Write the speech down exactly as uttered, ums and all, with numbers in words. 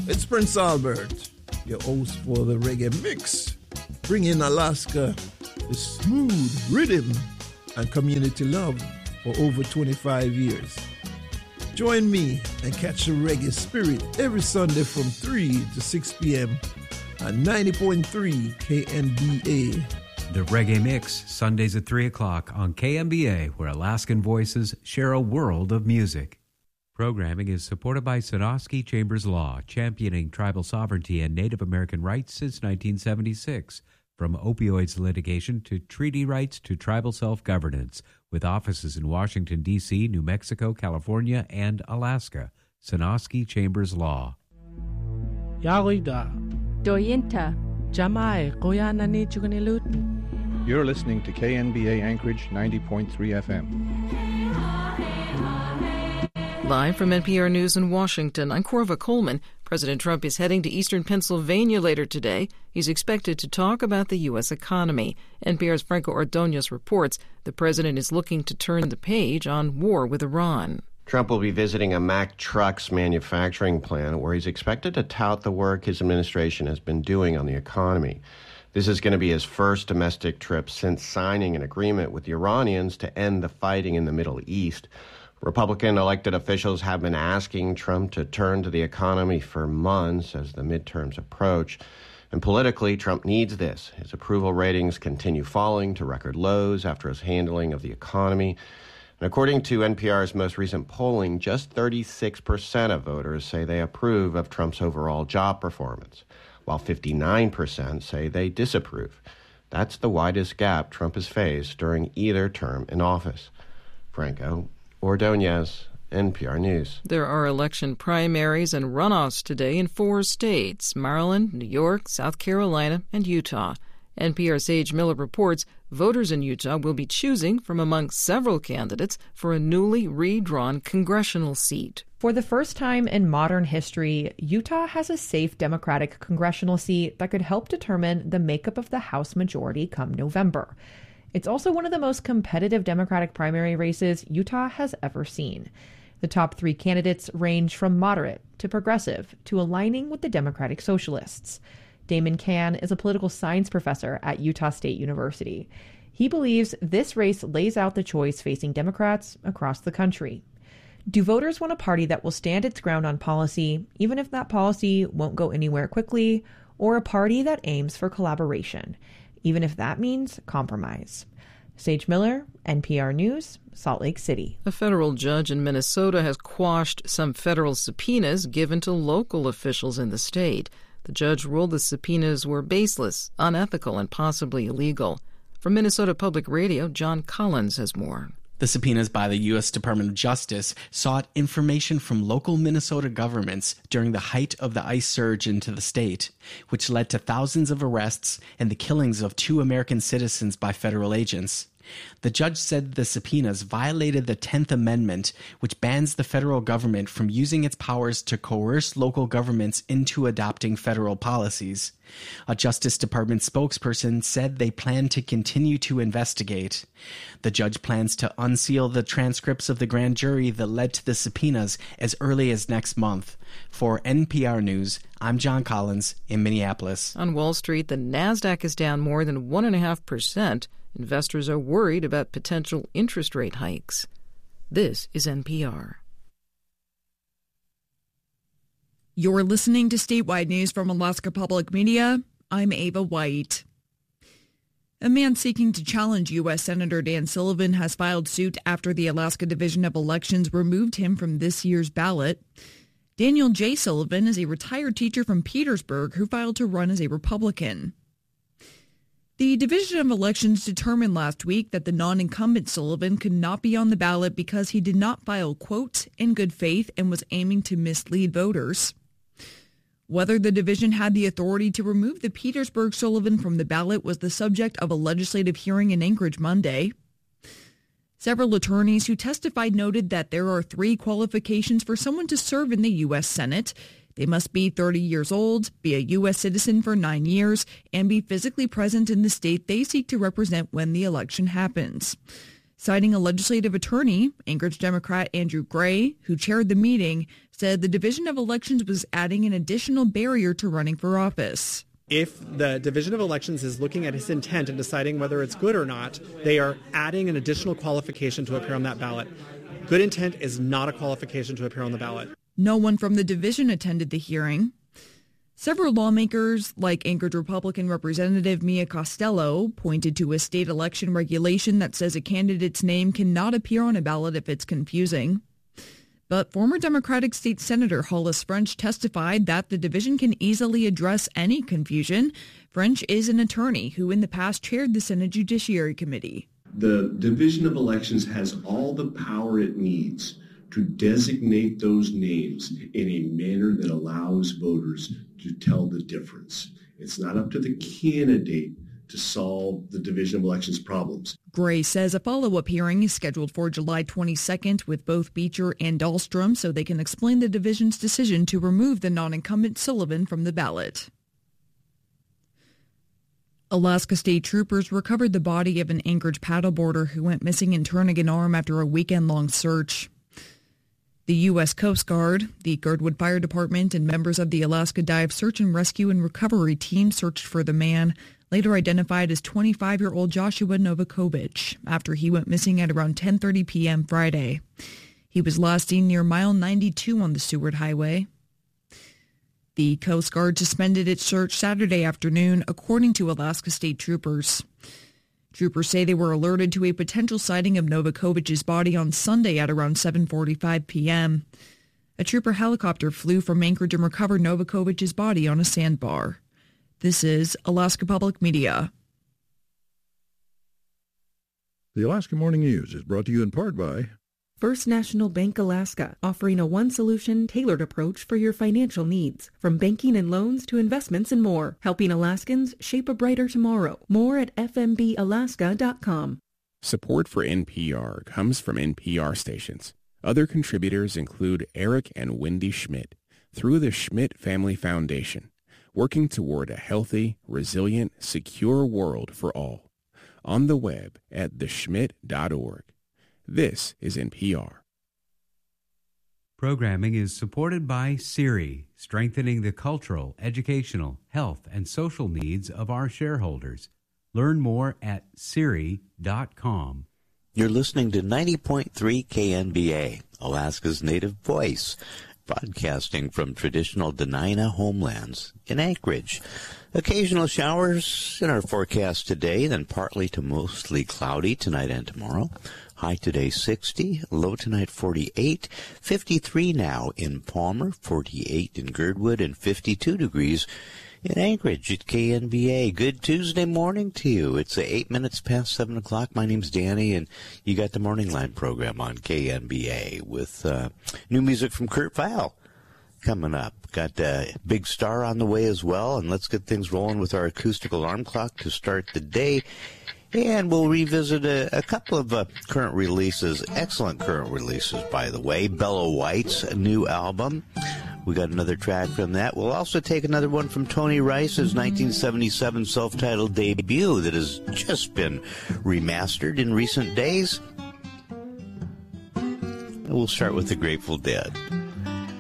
It's Prince Albert, your host for the Reggae Mix, bringing Alaska the smooth rhythm and community love for over twenty-five years. Join me and catch the reggae spirit every Sunday from three to six p.m. on ninety point three K N B A. The Reggae Mix, Sundays at three o'clock on K M B A, where Alaskan voices share a world of music. Programming is supported by Sonosky Chambers Law, championing tribal sovereignty and Native American rights since nineteen seventy-six. From opioids litigation to treaty rights to tribal self-governance, with offices in Washington, D C, New Mexico, California, and Alaska. Sonosky Chambers Law. Yarida. Doyinta. Jamai, Koyanani Chukanilut. You're listening to K N B A Anchorage ninety point three F M. Live from N P R News in Washington, I'm Corva Coleman. President Trump is heading to eastern Pennsylvania later today. He's expected to talk about the U S economy. N P R's Franco Ordonez reports the president is looking to turn the page on war with Iran. Trump will be visiting a Mack Trucks manufacturing plant where he's expected to tout the work his administration has been doing on the economy. This is going to be his first domestic trip since signing an agreement with the Iranians to end the fighting in the Middle East. Republican elected officials have been asking Trump to turn to the economy for months as the midterms approach. And politically, Trump needs this. His approval ratings continue falling to record lows after his handling of the economy. And according to N P R's most recent polling, just thirty-six percent of voters say they approve of Trump's overall job performance, while fifty-nine percent say they disapprove. That's the widest gap Trump has faced during either term in office. Franco Ordonez, N P R News. There are election primaries and runoffs today in four states: Maryland, New York, South Carolina, and Utah. N P R's Sage Miller reports voters in Utah will be choosing from among several candidates for a newly redrawn congressional seat. For the first time in modern history, Utah has a safe Democratic congressional seat that could help determine the makeup of the House majority come November. It's also one of the most competitive Democratic primary races Utah has ever seen. The top three candidates range from moderate to progressive to aligning with the Democratic Socialists. Damon Cann is a political science professor at Utah State University. He believes this race lays out the choice facing Democrats across the country. Do voters want a party that will stand its ground on policy, even if that policy won't go anywhere quickly, or a party that aims for collaboration, even if that means compromise? Sage Miller, N P R News, Salt Lake City. A federal judge in Minnesota has quashed some federal subpoenas given to local officials in the state. The judge ruled the subpoenas were baseless, unethical, and possibly illegal. From Minnesota Public Radio, John Collins has more. The subpoenas by the U S Department of Justice sought information from local Minnesota governments during the height of the ICE surge into the state, which led to thousands of arrests and the killings of two American citizens by federal agents. The judge said the subpoenas violated the tenth Amendment, which bans the federal government from using its powers to coerce local governments into adopting federal policies. A Justice Department spokesperson said they plan to continue to investigate. The judge plans to unseal the transcripts of the grand jury that led to the subpoenas as early as next month. For N P R News, I'm John Collins in Minneapolis. On Wall Street, the NASDAQ is down more than one point five percent. Investors are worried about potential interest rate hikes. This is N P R. You're listening to Statewide News from Alaska Public Media. I'm Ava White. A man seeking to challenge U S Senator Dan Sullivan has filed suit after the Alaska Division of Elections removed him from this year's ballot. Daniel J. Sullivan is a retired teacher from Petersburg who filed to run as a Republican. The Division of Elections determined last week that the non-incumbent Sullivan could not be on the ballot because he did not file, quote, in good faith and was aiming to mislead voters. Whether the division had the authority to remove the Petersburg Sullivan from the ballot was the subject of a legislative hearing in Anchorage Monday. Several attorneys who testified noted that there are three qualifications for someone to serve in the U S Senate. They must be thirty years old, be a U S citizen for nine years, and be physically present in the state they seek to represent when the election happens. Citing a legislative attorney, Anchorage Democrat Andrew Gray, who chaired the meeting, said the Division of Elections was adding an additional barrier to running for office. If the Division of Elections is looking at his intent and deciding whether it's good or not, they are adding an additional qualification to appear on that ballot. Good intent is not a qualification to appear on the ballot. No one from the division attended the hearing. Several lawmakers, like Anchorage Republican Representative Mia Costello, pointed to a state election regulation that says a candidate's name cannot appear on a ballot if it's confusing. But former Democratic State Senator Hollis French testified that the division can easily address any confusion. French is an attorney who in the past chaired the Senate Judiciary Committee. The Division of Elections has all the power it needs to designate those names in a manner that allows voters to tell the difference. It's not up to the candidate to solve the Division of Elections problems. Gray says a follow-up hearing is scheduled for July twenty-second with both Beecher and Dahlstrom so they can explain the division's decision to remove the non-incumbent Sullivan from the ballot. Alaska State troopers recovered the body of an Anchorage paddleboarder who went missing in Turnagain Arm after a weekend-long search. The U S Coast Guard, the Girdwood Fire Department, and members of the Alaska Dive Search and Rescue and Recovery Team searched for the man, later identified as twenty-five-year-old Joshua Novakovich, after he went missing at around ten thirty p.m. Friday. He was last seen near mile ninety-two on the Seward Highway. The Coast Guard suspended its search Saturday afternoon, according to Alaska State troopers. Troopers say they were alerted to a potential sighting of Novakovich's body on Sunday at around seven forty-five p.m. A trooper helicopter flew from Anchorage and recovered Novakovich's body on a sandbar. This is Alaska Public Media. The Alaska Morning News is brought to you in part by First National Bank Alaska, offering a one-solution, tailored approach for your financial needs. From banking and loans to investments and more, helping Alaskans shape a brighter tomorrow. More at f m b alaska dot com. Support for N P R comes from N P R stations. Other contributors include Eric and Wendy Schmidt through the Schmidt Family Foundation, working toward a healthy, resilient, secure world for all. On the web at the schmidt dot org. This is N P R. Programming is supported by Siri, strengthening the cultural, educational, health, and social needs of our shareholders. Learn more at siri dot com. You're listening to ninety point three K N B A, Alaska's native voice, broadcasting from traditional Dena'ina homelands in Anchorage. Occasional showers in our forecast today, then partly to mostly cloudy tonight and tomorrow. High today sixty, low tonight forty-eight, fifty-three now in Palmer, forty-eight in Girdwood, and fifty-two degrees in Anchorage at K N B A. Good Tuesday morning to you. It's eight minutes past seven o'clock. My name's Danny, and you got the Morning Line program on K N B A with uh, new music from Kurt Vile coming up. Got a Big Star on the way as well, and let's get things rolling with our acoustic alarm clock to start the day. And we'll revisit a, a couple of uh, current releases, excellent current releases, by the way. Bella White's new album. We got another track from that. We'll also take another one from Tony Rice's nineteen seventy-seven self-titled debut that has just been remastered in recent days. And we'll start with the Grateful Dead.